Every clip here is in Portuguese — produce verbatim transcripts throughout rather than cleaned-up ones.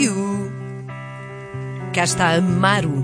you. Cá está Amaro.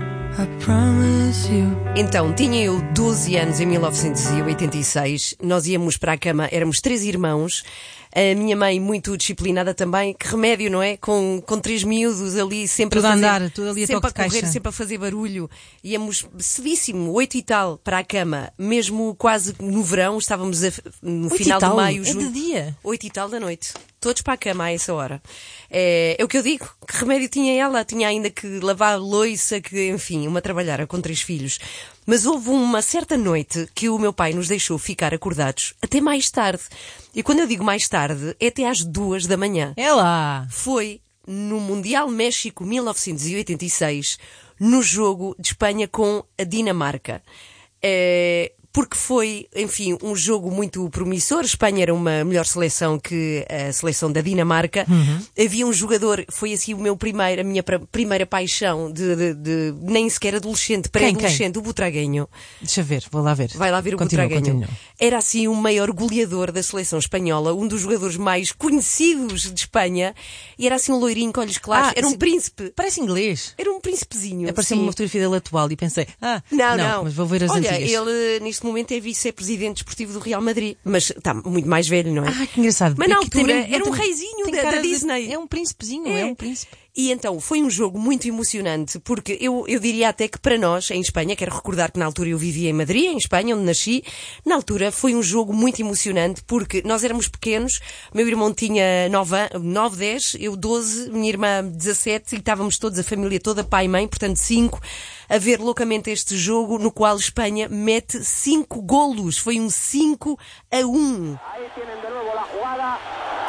Então, tinha eu doze anos em mil novecentos e oitenta e seis. Nós íamos para a cama, éramos três irmãos. A minha mãe muito disciplinada também. Que remédio, não é? Com, com três miúdos ali, sempre tudo a fazer, a andar, tudo ali a sempre toque a correr, de caixa. sempre a fazer barulho. Íamos cedíssimo, oito e tal, para a cama. Mesmo quase no verão, estávamos a, no Oito final e tal? de maio, É junho. de dia? Oito e tal da noite. Todos para a cama a essa hora. É, é o que eu digo. Que remédio tinha ela? Tinha ainda que lavar louça, que, enfim, uma trabalhara com três filhos. Mas houve uma certa noite que o meu pai nos deixou ficar acordados até mais tarde. E quando eu digo mais tarde, é até às duas da manhã. É lá! Foi no Mundial México mil novecentos e oitenta e seis, no jogo de Espanha com a Dinamarca. É... Porque foi, enfim, um jogo muito promissor. Espanha era uma melhor seleção que a seleção da Dinamarca. Uhum. Havia um jogador, foi assim o meu primeiro, a minha primeira paixão de, de, de nem sequer adolescente, pré-adolescente, o Butragueño. Deixa ver, vou lá ver. Vai lá ver o continua, Butragueño. Continua. Era assim o maior goleador da seleção espanhola, um dos jogadores mais conhecidos de Espanha, e era assim um loirinho com olhos claros. Ah, era um sim, príncipe. Parece inglês. Era um príncipezinho. Apareceu-me sim. uma fotografia dele atual e pensei, ah, não, não, não. mas vou ver as Olha, antigas. ele neste momento é vice-presidente desportivo do Real Madrid, mas está muito mais velho, não é? Ah, que engraçado. Mas na É que tem altura mesmo- era um tem- reizinho tem da, cara da de- Disney. É um príncipezinho, É. é um príncipe. E então foi um jogo muito emocionante, porque eu, eu diria até que para nós, em Espanha, quero recordar que na altura eu vivia em Madrid, em Espanha, onde nasci, na altura foi um jogo muito emocionante, porque nós éramos pequenos, meu irmão tinha nove, dez, eu doze, minha irmã dezassete, e estávamos todos, a família toda, pai e mãe, portanto cinco, a ver loucamente este jogo, no qual Espanha mete cinco golos. Foi um cinco a um. Ahí tienen de nuevo la jugada.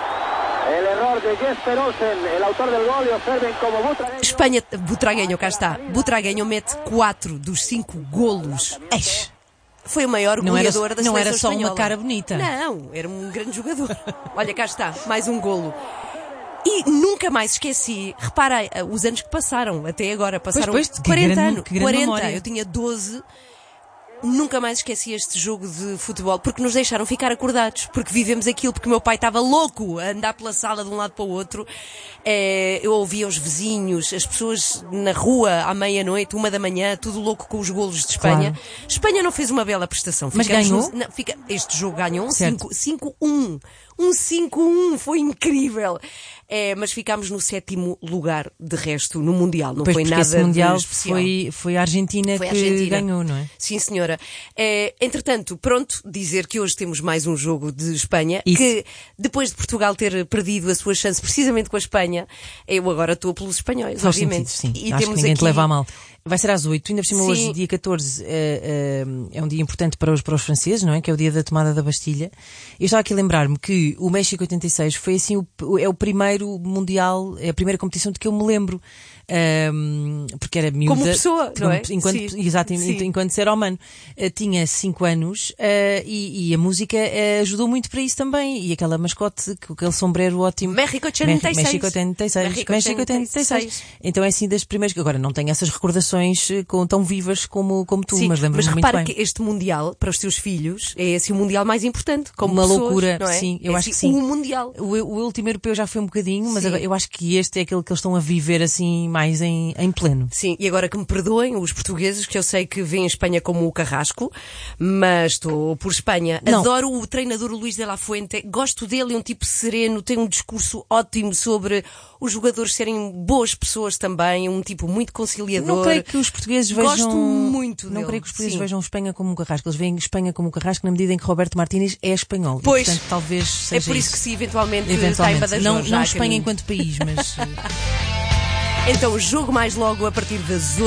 El error de Jesper Olsen, el autor del gol, y observen como Butragueño. Espanha, Butragueño, cá está. Butragueño mete quatro dos cinco golos. Eish. Foi o maior Não era- goleador da não seleção era só uma espanhola. cara bonita. Não, era um grande jogador. Olha, cá está, mais um golo. E nunca mais esqueci, repara eh, os anos que passaram, até agora, passaram Pois, pois, que quarenta grande- anos. que grande quarenta, memória. eu tinha doze. Nunca mais esqueci este jogo de futebol, porque nos deixaram ficar acordados, porque vivemos aquilo, porque o meu pai estava louco a andar pela sala de um lado para o outro. Eh, eu ouvia os vizinhos, as pessoas na rua à meia-noite, uma da manhã, tudo louco com os golos de Espanha. Claro. Espanha não fez uma bela prestação. Mas Ficamos ganhou? no- não, fica, este jogo ganhou um Certo. cinco a um. Um cinco a um, foi incrível. É, mas ficámos no sétimo lugar, de resto, no Mundial. Não Pois, foi porque nada esse Mundial de especial. foi, foi a Argentina Foi a que Argentina. ganhou, não é? Sim, senhora. É, entretanto, pronto, dizer que hoje temos mais um jogo de Espanha, Isso. que depois de Portugal ter perdido a sua chance precisamente com a Espanha, eu agora estou pelos espanhóis, Faz obviamente. sentido, sim. E Acho temos que ninguém aqui... te leva a mal. Vai ser às oito, ainda por cima Sim. hoje, dia catorze, é, é, é um dia importante para os, para os franceses, não é? Que é o dia da tomada da Bastilha. Eu estava aqui a lembrar-me que o México oitenta e seis foi assim, o, é o primeiro mundial, é a primeira competição de que eu me lembro. Um, porque era miúda. Como pessoa, não é? Enquanto, Sim. exatamente, Sim. enquanto ser humano. Uh, tinha cinco anos uh, e, e a música uh, ajudou muito para isso também. E aquela mascote, com aquele sombreiro ótimo. México oitenta e seis. México oitenta e seis. México México oitenta e seis. Então é assim das primeiras. Agora não tenho essas recordações uh, com, tão vivas como, como tu, Sim, mas lembro-me muito repara bem. que este Mundial, para os teus filhos, é assim o Mundial mais importante. Como Uma pessoas, loucura, não é? sim, eu É acho assim, que sim. O Mundial. O, o último europeu já foi um bocadinho, mas Sim. agora, eu acho que este é aquele que eles estão a viver assim mais em, em pleno. Sim, e agora que me perdoem os portugueses, que eu sei que veem Espanha como o Carrasco, mas estou por Espanha. Não. Adoro o treinador Luís de la Fuente, gosto dele, é um tipo sereno, tem um discurso ótimo sobre os jogadores serem boas pessoas também, um tipo muito conciliador. Não creio que os portugueses vejam... Gosto muito Não dele, creio que os portugueses sim. vejam Espanha como um carrasco. Eles veem Espanha como um carrasco na medida em que Roberto Martínez é espanhol. Pois. E, portanto, talvez É seja por isso que se eventualmente, está em Eventualmente. Badajoz. Não, já não a Espanha caminho. enquanto país, mas... Então, jogo mais logo a partir das